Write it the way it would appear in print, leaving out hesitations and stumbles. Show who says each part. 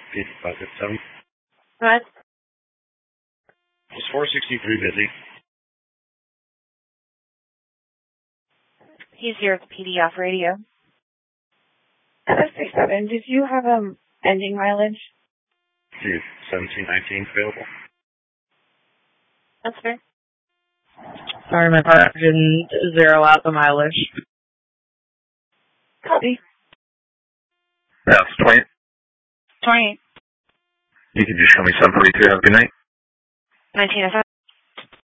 Speaker 1: Pizza 557.
Speaker 2: What?
Speaker 1: Is 463 busy?
Speaker 2: He's here at the PD off radio.
Speaker 3: 737. Did you have ending mileage?
Speaker 1: Is 1719 available?
Speaker 2: That's fair.
Speaker 4: Sorry, my partner didn't zero out the mileage.
Speaker 3: Copy.
Speaker 1: That's 20.
Speaker 2: 28.
Speaker 1: You can just show me 742. Have a good night.
Speaker 2: 1905.